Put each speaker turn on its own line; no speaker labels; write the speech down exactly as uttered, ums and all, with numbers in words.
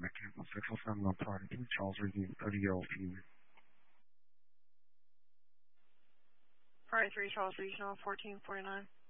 mechanical sexual seminar party to Charles Reed, thirty-year-old female.
Party three, Charles Regional, fourteen forty-nine.